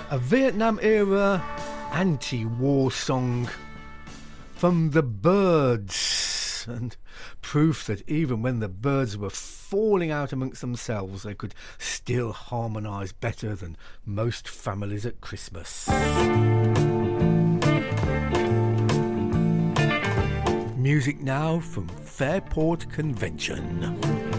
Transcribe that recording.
A Vietnam-era anti-war song from the Byrds, and proof that even when the Byrds were falling out amongst themselves, they could still harmonise better than most families at Christmas. Music now from Fairport Convention.